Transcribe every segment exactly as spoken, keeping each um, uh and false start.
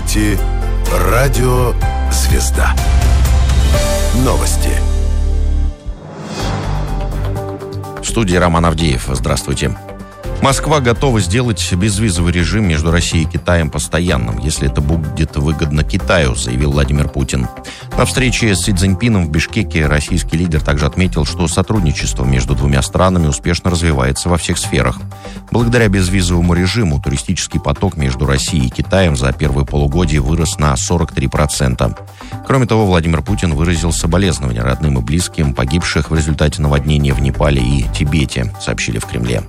слушаете «Радио Звезда». Новости. В студии Роман Авдеев. Здравствуйте. Москва готова сделать безвизовый режим между Россией и Китаем постоянным, если это будет выгодно Китаю, заявил Владимир Путин. На встрече с Си Цзиньпином в Бишкеке российский лидер также отметил, что сотрудничество между двумя странами успешно развивается во всех сферах. Благодаря безвизовому режиму туристический поток между Россией и Китаем за первое полугодие вырос на сорок три процента. Кроме того, Владимир Путин выразил соболезнования родным и близким погибших в результате наводнения в Непале и Тибете, сообщили в Кремле.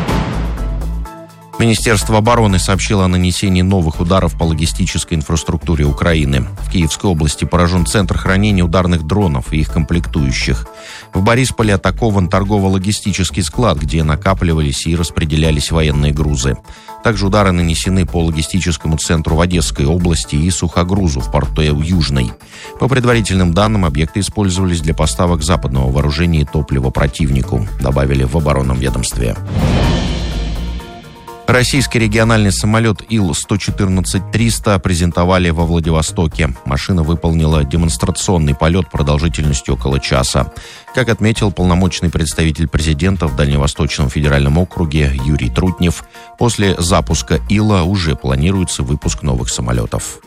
Министерство обороны сообщило о нанесении новых ударов по логистической инфраструктуре Украины. В Киевской области поражен центр хранения ударных дронов и их комплектующих. В Борисполе атакован торгово-логистический склад, где накапливались и распределялись военные грузы. Также удары нанесены по логистическому центру в Одесской области и сухогрузу в порту Южный. По предварительным данным, объекты использовались для поставок западного вооружения и топлива противнику, добавили в оборонном ведомстве. Российский региональный самолет Ил сто четырнадцать триста презентовали во Владивостоке. Машина выполнила демонстрационный полет продолжительностью около часа. Как отметил полномочный представитель президента в Дальневосточном федеральном округе Юрий Трутнев, после запуска Ила уже планируется выпуск новых самолетов.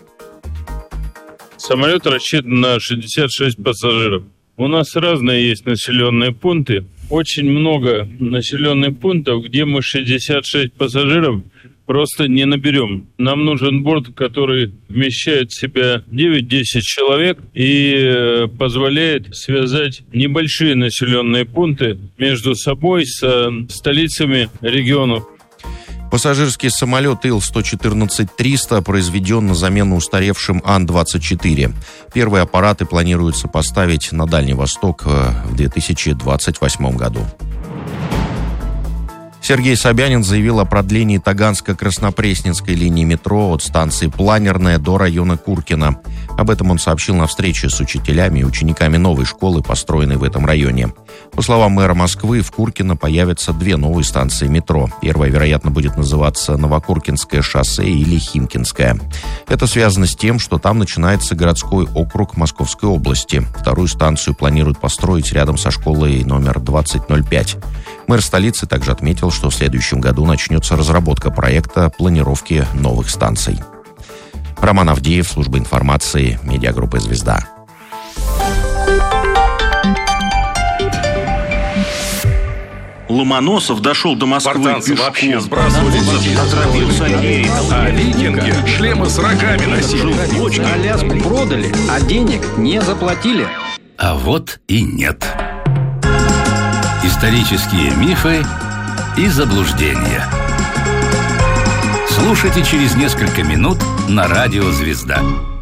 Самолет рассчитан на шестьдесят шесть пассажиров. У нас разные есть населенные пункты. Очень много населенных пунктов, где мы шестьдесят шесть пассажиров просто не наберем. Нам нужен борт, который вмещает в себя девять-десять человек и позволяет связать небольшие населенные пункты между собой с столицами регионов. Пассажирский самолет Ил сто четырнадцать триста произведен на замену устаревшим Ан двадцать четыре. Первые аппараты планируется поставить на Дальний Восток в две тысячи двадцать восьмом году. Сергей Собянин заявил о продлении Таганско-Краснопресненской линии метро от станции Планерная до района Куркино. Об этом он сообщил на встрече с учителями и учениками новой школы, построенной в этом районе. По словам мэра Москвы, в Куркино появятся две новые станции метро. Первая, вероятно, будет называться Новокуркинское шоссе или Химкинское. Это связано с тем, что там начинается городской округ Московской области. Вторую станцию планируют построить рядом со школой номер двадцать ноль пять. Мэр столицы также отметил, что в следующем году начнется разработка проекта планировки новых станций. Роман Авдеев, служба информации, медиагруппа «Звезда». Ломоносов дошел до Москвы Спартанцы пешком. вообще сбрасывали Отравился ею. А викинги шлемы с рогами носили. Аляску продали, а денег не заплатили. А вот и нет. Исторические мифы и заблуждения. Слушайте через несколько минут на радио «Звезда».